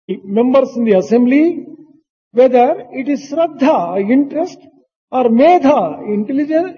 members in the assembly, whether it is Shraddha, interest, or Medha, intelligence,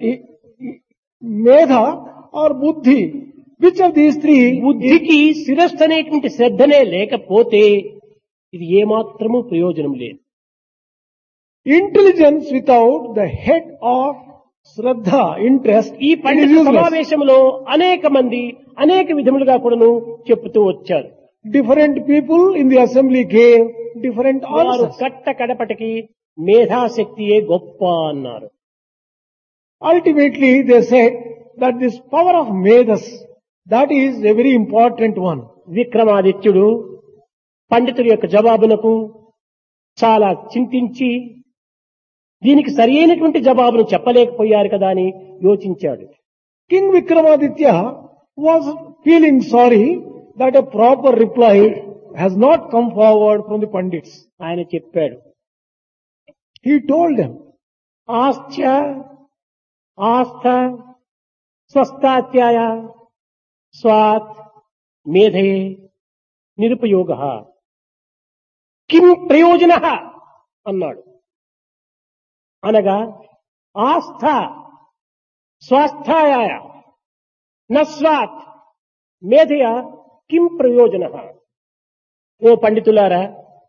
Medha or Buddhi. Which of these three బుద్ధికి శిరస్సు అనేటువంటి శ్రద్ధనే లేకపోతే ఇది ఏమాత్రము ప్రయోజనం లేదు. intelligence without the head of Shraddha, interest, ఈ it is పండిత useless. సమావేశంలో అనేక మంది అనేక విధములుగా కూడాను చెప్తూ వచ్చారు. Different people in the assembly gave different వారు answers. కట్ట కడపటికి మేధాశక్తియే గొప్ప అన్నారు. Ultimately, they said that this power of Medas, that is a very important one. విక్రమాదిత్యుడు పండితుల యొక్క జవాబులకు చాలా చింతించి దీనికి సరి అయినటువంటి జవాబును చెప్పలేకపోయారు కదా అని యోచించాడు. King Vikramaditya was feeling sorry that a proper reply has not come forward from the Pandits. ఆయన చెప్పాడు, He told them, ఆస్థ్య ఆస్థ స్వస్థాత్యాయ స్వాత్ మేధయే నిరుపయోగ కిం ప్రయోజన అన్నాడు. అనగా ఆస్థ స్వాస్థాయ నస్వాత్ మేధయ కిం ప్రయోజన. ఓ పండితులారా,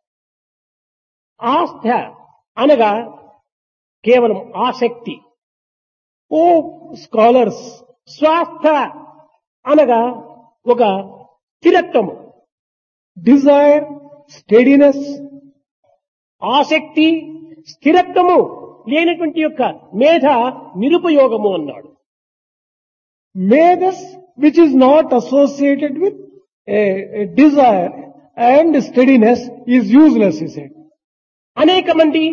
ఆస్థ అనగా కేవలం ఆసక్తి, Oh scholars, స్వాస్థ అనగా ఒక స్థిరత్వము, desire, steadiness, ఆసక్తి స్థిరత్వము లేనటువంటి యొక్క మేధ నిరుపయోగము అన్నాడు. Medas which is not associated with a desire and steadiness is useless, he said. అనేక మంది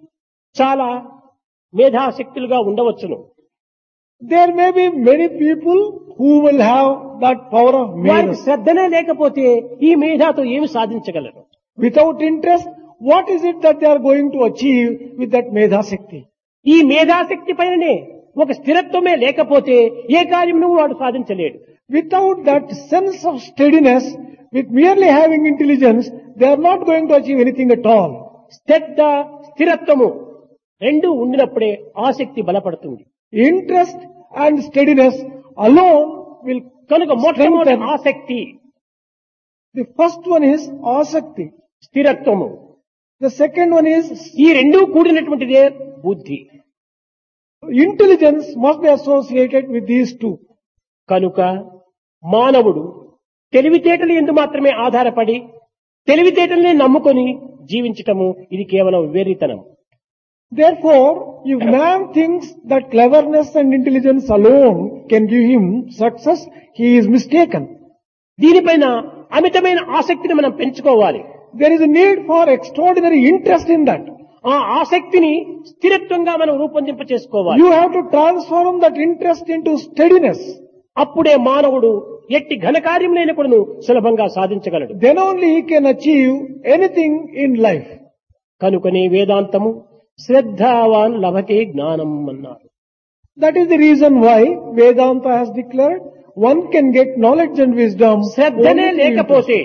చాలా మేధాశక్తులుగా ఉండవచ్చును. There may be many people who will have that power of వారికి Medas. శ్రద్ధనే లేకపోతే ఈ మేధాతో ఏమి సాధించగలరు? Without interest, what is it that they are going to achieve with that Medha Shakti? ఈ మేధాశక్తి పైననే ఒక స్థిరత్వమే లేకపోతే ఏ కార్యమును వాడు సాధించలేడు. Without that sense of steadiness, with merely having intelligence, they are not going to achieve anything at all. శ్రద్ధ స్థిరత్వము రెండు ఉండినప్పుడే ఆసక్తి బలపడుతుంది. Interest and steadiness alone will కనుక మొట్టమొదటి strengthen. ఆసక్తి, The first one is asakti. స్థిరత్వము, The second one is ఈ రెండూ కూడినటువంటిదే బుద్ధి. intelligence must be associated with these two. కనుక మానవుడు తెలివితేటలు ఎందు మాత్రమే ఆధారపడి తెలివితేటల్ని నమ్ముకొని జీవించటము ఇది కేవలం వెర్రితనం. Therefore, if man thinks that cleverness and intelligence alone can give him success, he is mistaken. దీనిపైన అమితమైన ఆసక్తిని మనం పెంచుకోవాలి. There is a need for extraordinary interest in that. ఆ ఆసక్తిని స్థిరత్వంగా మనం రూపొందింప చేసుకోవాలి. You have to transform that interest into steadiness. అప్పుడే మానవుడు ఎట్టి ఘనకార్యములైన కూడాను సులభంగా సాధించగలడు. Then only he can achieve anything in life. కనుకనే వేదాంతము శ్రద్ధావాన్ లభతే జ్ఞానం అన్నారు. That is the reason why Vedanta has declared one can get knowledge and wisdom. శ్రద్ధనే only through లేకపోతే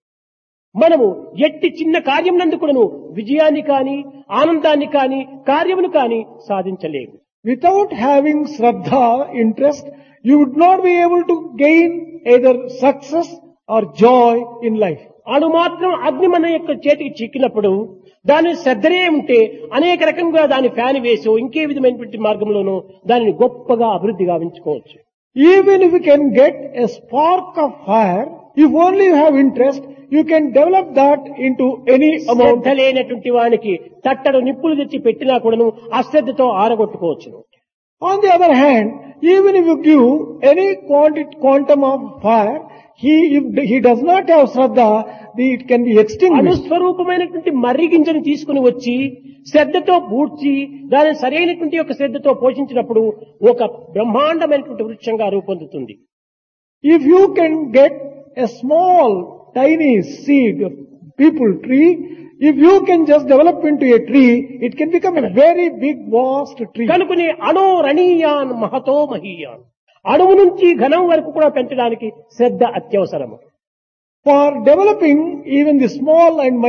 మనము ఎట్టి చిన్న కార్యం నందుకును విజయాన్ని కాని ఆనందాన్ని కాని కార్యమును కాని సాధించలేము. Without having Shraddha, interest, you would not be able to gain either success or joy in life. అణు మాత్రం అగ్ని మన యొక్క చేతికి చిక్కినప్పుడు దాని శ్రద్ధనే ఉంటే అనేక రకంగా దాని ఫ్యాన్ వేసో ఇంకే విధమైనటువంటి మార్గంలోనూ దానిని గొప్పగా అభివృద్ధి గావించుకోవచ్చు. Even if you can get a spark of fire, if only you have interest, you can develop that into any amount. శ్రద్ధ లేనటువంటి వానికి తట్టడు నిప్పులు తెచ్చి పెట్టినా కూడాను అశ్రద్ధతో ఆరగొట్టుకోవచ్చును. On the other hand, even if you give any quantum of fire, if he does not have Shraddha, it can be extinguished. అనుస్వరూపమైనటువంటి మర్రి గింజను తీసుకుని వచ్చి శ్రద్ధతో పూడ్చి దాని సరైనటువంటి యొక్క శ్రద్ధతో పోషించినప్పుడు ఒక బ్రహ్మాండమైనటువంటి వృక్షంగా రూపొందుతుంది. If you can get a small, tiny seed of people tree, if you can just develop into a tree, it can become a very big, vast tree. కనుకనే అణో రణీయాన్ మహతో మహీయాన్, అణువు నుంచి ఘనం వరకు కూడా పెంచడానికి శ్రద్ధ అత్యవసరము. For developing even the small and